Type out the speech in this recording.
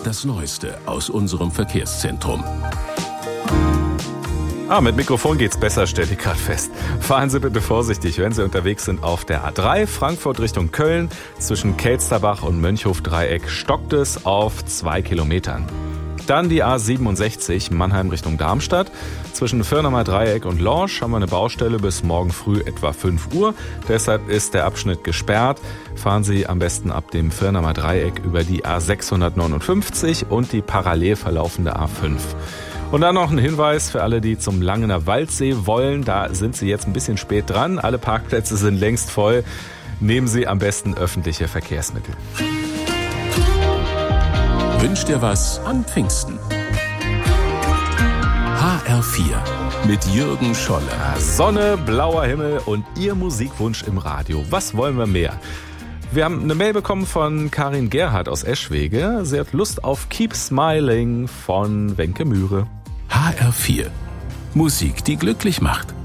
Das Neueste aus unserem Verkehrszentrum. Mit Mikrofon geht's besser, stelle ich gerade fest. Fahren Sie bitte vorsichtig, wenn Sie unterwegs sind auf der A3 Frankfurt Richtung Köln. Zwischen Kelsterbach und Mönchhof-Dreieck stockt es auf 2 Kilometern. Dann die A67 Mannheim Richtung Darmstadt. Zwischen Firnamer Dreieck und Lorsch haben wir eine Baustelle bis morgen früh etwa 5 Uhr. Deshalb ist der Abschnitt gesperrt. Fahren Sie am besten ab dem Firnamer Dreieck über die A659 und die parallel verlaufende A5. Und dann noch ein Hinweis für alle, die zum Langener Waldsee wollen. Da sind Sie jetzt ein bisschen spät dran. Alle Parkplätze sind längst voll. Nehmen Sie am besten öffentliche Verkehrsmittel. Wünsch dir was an Pfingsten. HR4 mit Jürgen Scholle. Sonne, blauer Himmel und Ihr Musikwunsch im Radio. Was wollen wir mehr? Wir haben eine Mail bekommen von Karin Gerhardt aus Eschwege. Sie hat Lust auf Keep Smiling von Wenke Mühre. HR4. Musik, die glücklich macht.